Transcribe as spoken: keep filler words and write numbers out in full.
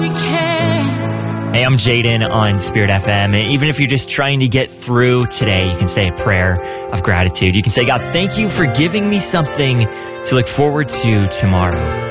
Hey, I'm Jaden on Spirit F M. And even if you're just trying to get through today, you can say a prayer of gratitude. You can say, God, thank you for giving me something to look forward to tomorrow.